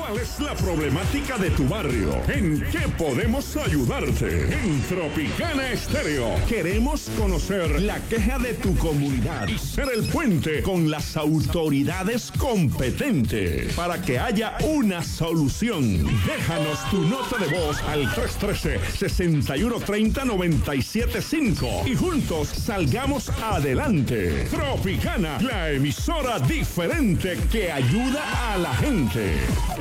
¿Cuál es la problemática de tu barrio? ¿En qué podemos ayudarte? En Tropicana Estéreo queremos conocer la queja de tu comunidad y ser el puente con las autoridades competentes para que haya una solución. Déjanos tu nota de voz al 313-6130-975 y juntos salgamos adelante. Tropicana, la emisora diferente que ayuda a la gente.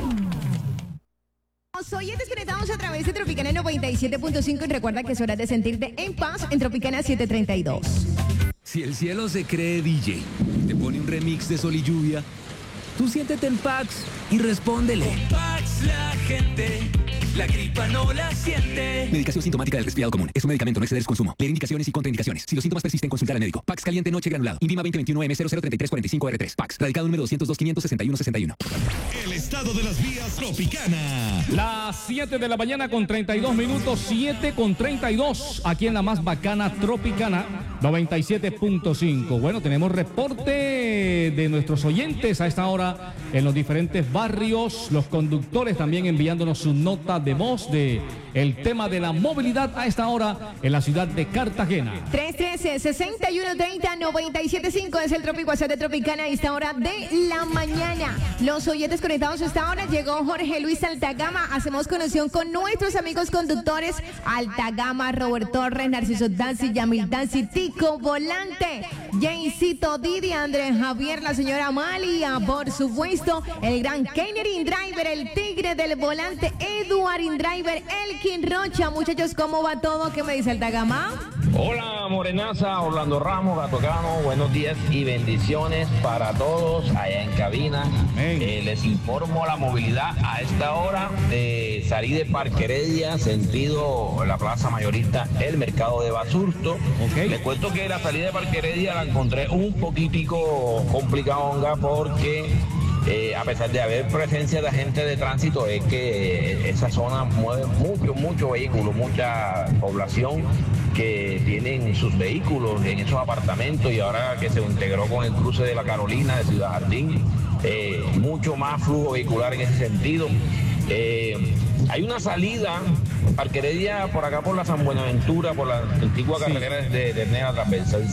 Hoy desconectamos a través de Tropicana 97.5 y recuerda que es hora de sentirte en paz en Tropicana 732. Si el cielo se cree DJ, te pone un remix de Sol y Lluvia, tú siéntete en Pax y respóndele. Con Pax la gente, la gripa no la siente. Medicación sintomática del resfriado común. Es un medicamento, no exceder su consumo. Leer indicaciones y contraindicaciones. Si los síntomas persisten, consultar al médico. Pax caliente noche granulado. Invima 2021M003345R3. Pax. Radicado número 202-561-61. El estado de las vías Tropicana. Las 7 de la mañana con 32 minutos, 7 con 32, aquí en la más bacana Tropicana 97.5. Bueno, tenemos reporte de nuestros oyentes a esta hora en los diferentes barrios, los conductores también enviándonos su nota de voz de el tema de la movilidad a esta hora en la ciudad de Cartagena. 313-6130-975 es el Tropic WhatsApp de Tropicana a esta hora de la mañana. Los oyentes conectados a esta hora, llegó Jorge Luis Altagama. Hacemos conexión con nuestros amigos conductores Altagama, Robert Torres, Narciso Dancy, Yamil Dancy, Tico Volante, Jaycito Didi, Andrés Javier, la señora Amalia, por supuesto, el gran Keiner Indriver, el tigre del volante, Eduard Indriver, Elkin Rocha. Muchachos, ¿cómo va todo? ¿Qué me dice Altagama? Hola Morenaza, Orlando Ramos, Gatocano, buenos días y bendiciones para todos allá en cabina. Les informo la movilidad a esta hora de salir de Parque Heredia, sentido la Plaza Mayorista, el Mercado de Basurto. Les cuento que la salida de Parque Heredia la encontré un poquitico complicadonga porque a pesar de haber presencia de agentes de tránsito, es que esa zona mueve mucho vehículo, mucha población que tienen sus vehículos en esos apartamentos, y ahora que se integró con el cruce de la Carolina de Ciudad Jardín, mucho más flujo vehicular en ese sentido. Hay una salida, Parque Heredia, por acá por la San Buenaventura, por la antigua carretera de Ternera transversal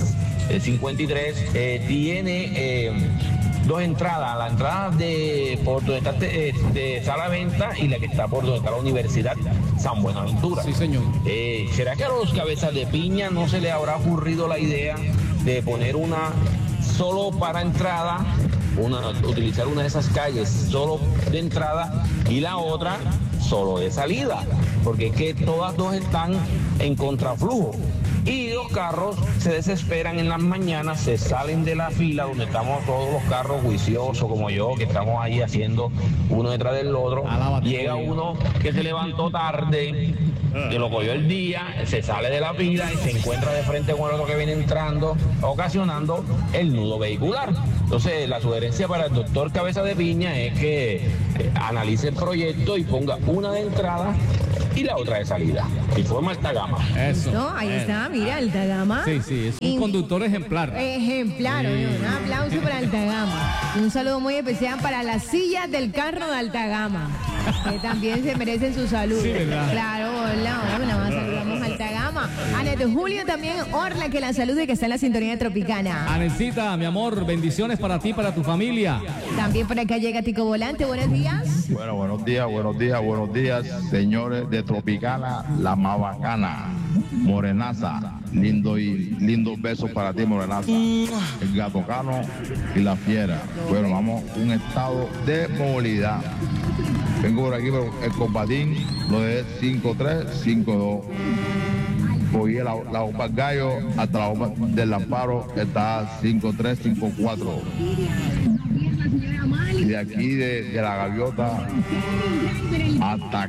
53, tiene dos entradas, la entrada por donde está de Sala Venta y la que está por donde está la Universidad San Buenaventura. Sí, señor. ¿Será que a los cabezas de piña no se les habrá ocurrido la idea de poner una solo para entrada, utilizar una de esas calles solo de entrada y la otra solo de salida? Porque es que todas dos están en contraflujo. Y los carros se desesperan en las mañanas, se salen de la fila donde estamos todos los carros juiciosos como yo, que estamos ahí haciendo uno detrás del otro. Llega uno que se levantó tarde, que lo cogió el día, se sale de la fila y se encuentra de frente con el otro que viene entrando, ocasionando el nudo vehicular. Entonces, la sugerencia para el doctor Cabeza de Piña es que analice el proyecto y ponga una de entrada y la otra de salida. Informa Altagama. Eso. No, ahí está, mira, Altagama. Sí, es un conductor ejemplar. Ejemplar, Sí. Un aplauso para Altagama. Un saludo muy especial para las sillas del carro de Altagama, que también se merecen su salud. Sí, ¿verdad? Claro, hola, nada más saludamos a Altagama. Anet Julio también, Orla, que la salude, que está en la sintonía Tropicana. Anelcita, mi amor, bendiciones para ti, para tu familia. También por acá llega Tico Volante, buenos días. Bueno, buenos días, señores de Tropicana, la más bacana, Morenaza. Lindos besos para ti, Morenaza. El Gatocano y la Fiera. Bueno, vamos a un estado de movilidad. Vengo por aquí por el Combatín, lo de 5352. Cogí la Opa Gallo hasta la Opa del Amparo, está 5354. Y de aquí de la Gaviota hasta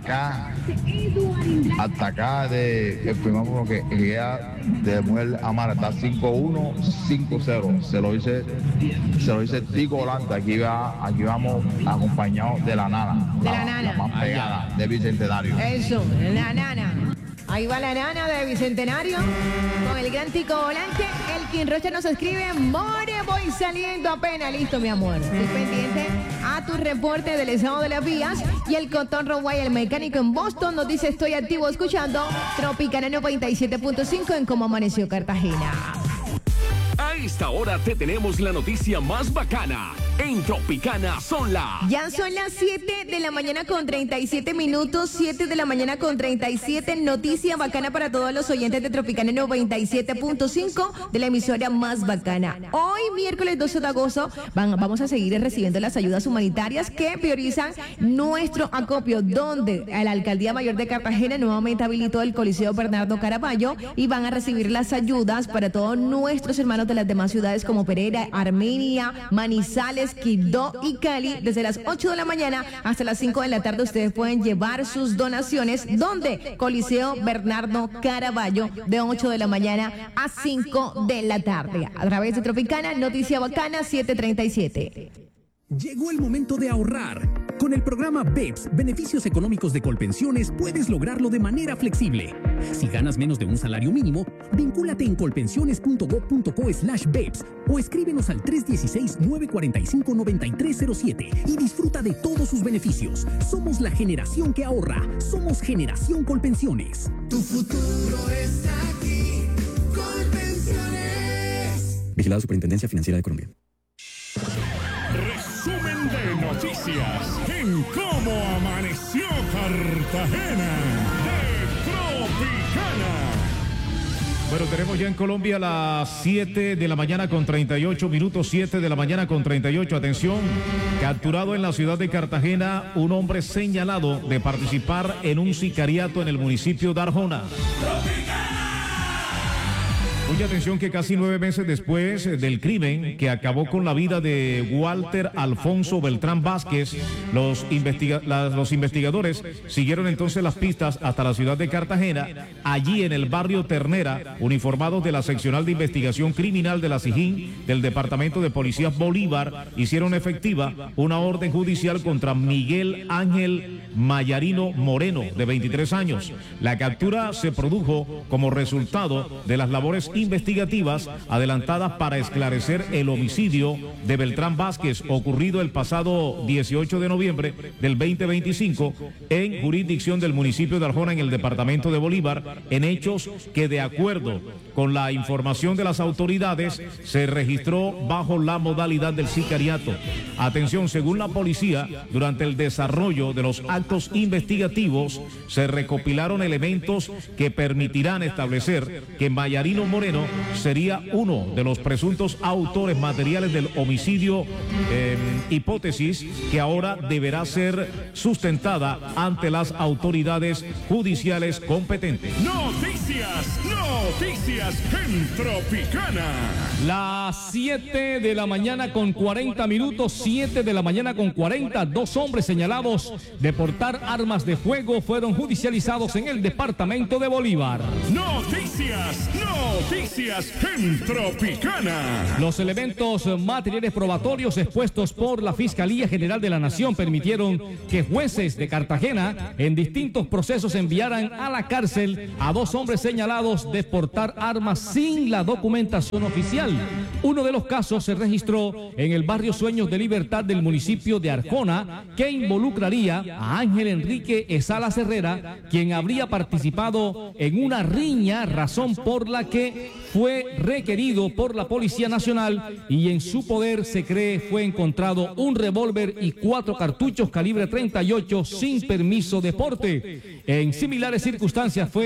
acá de el primer que llega de Mujer Amara, está 5150. Se lo dice Tico Volante. Aquí vamos acompañados de la nana. De la nana. La más pegada de Bicentenario. Eso, la nana. Ahí va la nana de Bicentenario con el gran Tico Volante. Elkin Rocha nos escribe: More, voy saliendo apenas. Listo, mi amor. Estoy pendiente a a tu reporte del estado de las vías. Y el Cotorro Guay, el mecánico en Boston, nos dice: estoy activo escuchando Tropicana 97.5 en Cómo Amaneció Cartagena. A esta hora te tenemos la noticia más bacana. En Tropicana Ya son las 7 de la mañana con 37 minutos, 7 de la mañana con 37. Noticia bacana para todos los oyentes de Tropicana 97.5 de la emisora más bacana. Hoy, miércoles 12 de agosto, vamos a seguir recibiendo las ayudas humanitarias que priorizan nuestro acopio, donde la Alcaldía Mayor de Cartagena nuevamente habilitó el Coliseo Bernardo Caraballo y van a recibir las ayudas para todos nuestros hermanos de las demás ciudades como Pereira, Armenia, Manizales, Quibdó y Cali. Desde las 8 de la mañana hasta las 5 de la tarde ustedes pueden llevar sus donaciones, donde Coliseo Bernardo Caraballo, de 8 de la mañana a 5 de la tarde. A través de Tropicana, noticia bacana 737. Llegó el momento de ahorrar. Con el programa BEPS, Beneficios Económicos de Colpensiones, puedes lograrlo de manera flexible. Si ganas menos de un salario mínimo, vincúlate en colpensiones.gov.co/BEPS o escríbenos al 316-945-9307 y disfruta de todos sus beneficios. Somos la generación que ahorra. Somos Generación Colpensiones. Tu futuro está aquí. Colpensiones. Vigilado Superintendencia Financiera de Colombia. Resumen de noticias en Cómo Amaneció Cartagena de Tropicana. Bueno, tenemos ya en Colombia las 7 de la mañana con 38 minutos, 7 de la mañana con 38. Atención, capturado en la ciudad de Cartagena un hombre señalado de participar en un sicariato en el municipio de Arjona. Mucha atención que casi 9 meses después del crimen que acabó con la vida de Walter Alfonso Beltrán Vázquez, los investigadores siguieron entonces las pistas hasta la ciudad de Cartagena. Allí en el barrio Ternera, uniformados de la Seccional de Investigación Criminal de la SIJIN del Departamento de Policía Bolívar hicieron efectiva una orden judicial contra Miguel Ángel Mayarino Moreno, de 23 años. La captura se produjo como resultado de las labores investigativas adelantadas para esclarecer el homicidio de Beltrán Vázquez ocurrido el pasado 18 de noviembre del 2025 en jurisdicción del municipio de Arjona en el departamento de Bolívar, en hechos que, de acuerdo con la información de las autoridades, se registró bajo la modalidad del sicariato. Atención, según la policía, durante el desarrollo de los actos investigativos se recopilaron elementos que permitirán establecer que Mayarino Moreno sería uno de los presuntos autores materiales del homicidio, hipótesis que ahora deberá ser sustentada ante las autoridades judiciales competentes. Noticias en Tropicana. Las 7 de la mañana con 40 minutos, 7 de la mañana con 40, 2 hombres señalados de portar armas de fuego fueron judicializados en el departamento de Bolívar. Noticias en Tropicana. Los elementos materiales probatorios expuestos por la Fiscalía General de la Nación permitieron que jueces de Cartagena en distintos procesos enviaran a la cárcel a 2 hombres señalados de portar armas sin la documentación oficial. Uno de los casos se registró en el barrio Sueños de Libertad del municipio de Arjona, que involucraría a Ángel Enrique Esalas Herrera, quien habría participado en una riña, razón por la que fue requerido por la Policía Nacional, y en su poder se cree fue encontrado un revólver y 4 cartuchos calibre 38 sin permiso de porte. En similares circunstancias fue